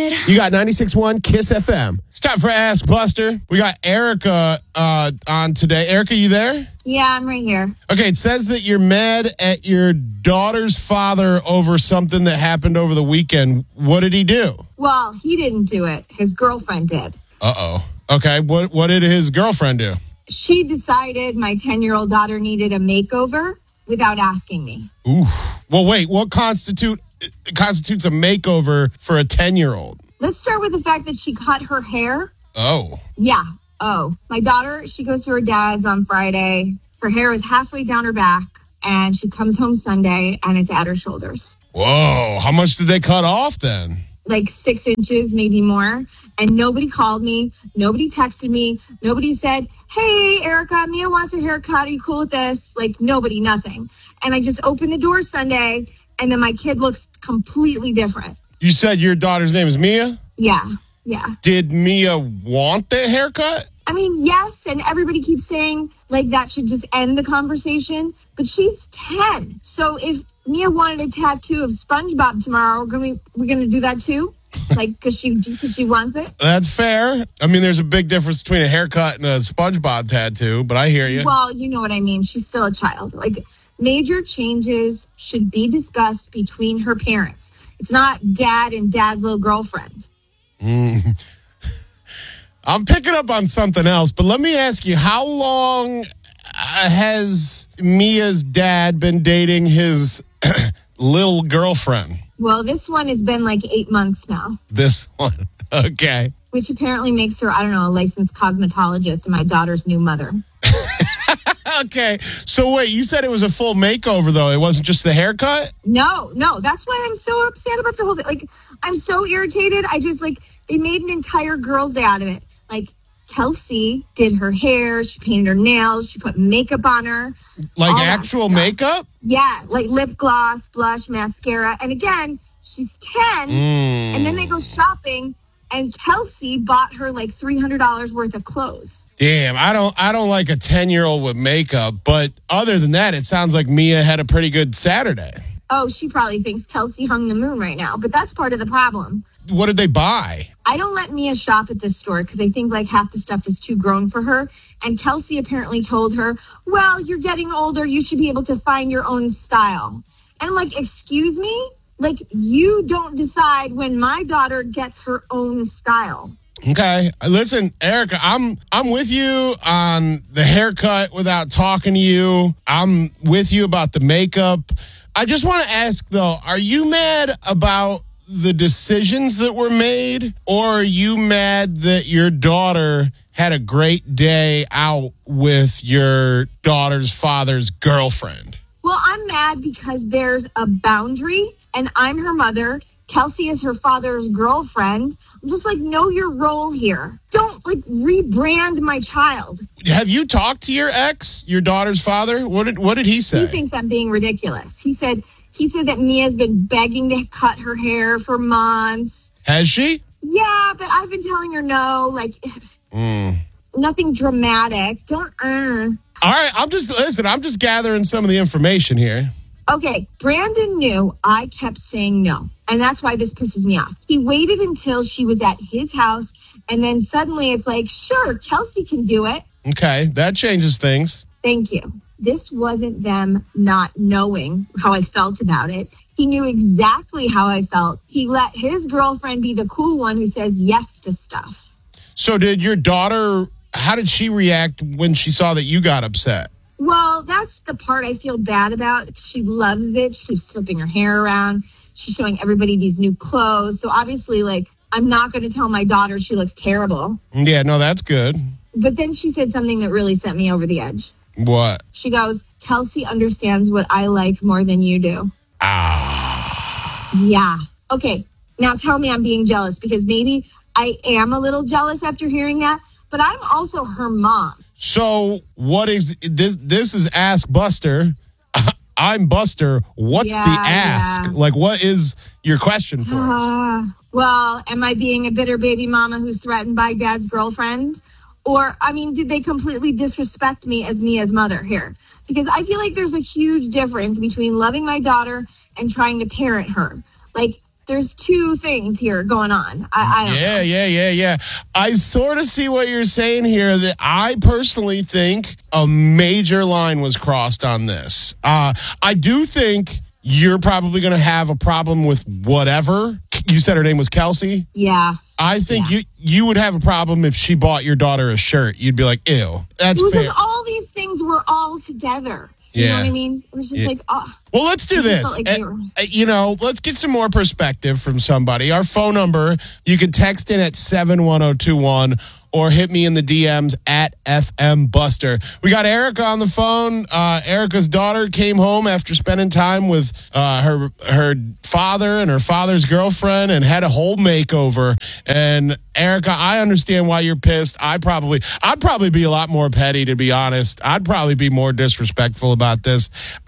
You got 96.1 Kiss FM. It's time for Ask Buster. We got Erica on today. Erica, you there? Yeah, I'm right here. Okay, it says that you're mad at your daughter's father over something that happened over the weekend. What did he do? Well, he didn't do it. His girlfriend did. Uh-oh. Okay, what did his girlfriend do? She decided my 10-year-old daughter needed a makeover without asking me. Ooh. Well, wait, what constitutes a makeover for a 10-year-old? Let's start with the fact that she cut her hair. Oh. Yeah. Oh. My daughter, she goes to her dad's on Friday. Her hair is halfway down her back, and she comes home Sunday, and it's at her shoulders. Whoa. How much did they cut off then? Like 6 inches, maybe more. And nobody called me. Nobody texted me. Nobody said, hey, Erica, Mia wants a haircut. Are you cool with this? Like, nobody, nothing. And I just opened the door Sunday, and then my kid looks completely different. You said your daughter's name is Mia? Yeah. Did Mia want the haircut? I mean, yes, and everybody keeps saying, like, that should just end the conversation. But she's 10. So if Mia wanted a tattoo of SpongeBob tomorrow, we're gonna do that too? Like, because she wants it? That's fair. I mean, there's a big difference between a haircut and a SpongeBob tattoo, but I hear you. Well, you know what I mean. She's still a child. Like, major changes should be discussed between her parents. It's not dad and dad's little girlfriend. I'm picking up on something else, but let me ask you, how long has Mia's dad been dating his little girlfriend? Well, this one has been like 8 months now. This one. Okay. Which apparently makes her, I don't know, a licensed cosmetologist and my daughter's new mother. Okay. So wait, you said it was a full makeover, though. It wasn't just the haircut? No. That's why I'm so upset about the whole thing. Like, I'm so irritated. They made an entire girl's day out of it. Like, Kelsey did her hair. She painted her nails. She put makeup on her. Like actual makeup? Yeah, like lip gloss, blush, mascara. And again, she's 10. And then they go shopping, and Kelsey bought her like $300 worth of clothes. Damn, I don't like a 10-year-old with makeup. But other than that, it sounds like Mia had a pretty good Saturday. Oh, she probably thinks Kelsey hung the moon right now. But that's part of the problem. What did they buy? I don't let Mia shop at this store because I think like half the stuff is too grown for her. And Kelsey apparently told her, well, you're getting older. You should be able to find your own style. And I'm like, excuse me? Like, you don't decide when my daughter gets her own style. Okay. Listen, Erica, I'm with you on the haircut without talking to you. I'm with you about the makeup. I just want to ask, though, are you mad about the decisions that were made, or are you mad that your daughter had a great day out with your daughter's father's girlfriend? Well, I'm mad because there's a boundary, and I'm her mother. Kelsey is her father's girlfriend. I'm just like, know your role here. Don't, like, rebrand my child. Have you talked to your ex, your daughter's father? What did he say? He thinks I'm being ridiculous. He said that Mia's been begging to cut her hair for months. Has she? Yeah, but I've been telling her no, like, nothing dramatic. Don't, All right, I'm just gathering some of the information here. Okay, Brandon knew I kept saying no, and that's why this pisses me off. He waited until she was at his house, and then suddenly it's like, sure, Kelsey can do it. Okay, that changes things. Thank you. This wasn't them not knowing how I felt about it. He knew exactly how I felt. He let his girlfriend be the cool one who says yes to stuff. So did your daughter, how did she react when she saw that you got upset? Well, that's the part I feel bad about. She loves it. She keeps flipping her hair around. She's showing everybody these new clothes. So obviously, like, I'm not going to tell my daughter she looks terrible. Yeah, no, that's good. But then she said something that really sent me over the edge. What? She goes, Kelsey understands what I like more than you do. Yeah. Okay, now tell me I'm being jealous, because maybe I am a little jealous after hearing that, but I'm also her mom. So what is this? This is Ask Buster. I'm Buster. What's the ask? Yeah. Like, what is your question for us? Well, am I being a bitter baby mama who's threatened by dad's girlfriend? Or, I mean, did they completely disrespect me as Mia's mother here? Because I feel like there's a huge difference between loving my daughter and trying to parent her. Like, there's two things here going on. I don't know. Yeah. I sort of see what you're saying here. That I personally think a major line was crossed on this. I do think you're probably going to have a problem with whatever. You said her name was Kelsey? Yeah. I think you would have a problem if she bought your daughter a shirt. You'd be like, ew, that's fair. Because all these things were all together. You know what I mean? It was just like, oh. Well, let's do this. Let's get some more perspective from somebody. Our phone number, you can text in at 71021 or hit me in the DMs at FM Buster. We got Erica on the phone. Erica's daughter came home after spending time with her father and her father's girlfriend and had a whole makeover. And Erica, I understand why you're pissed. I'd probably be a lot more petty, to be honest. I'd probably be more disrespectful about this.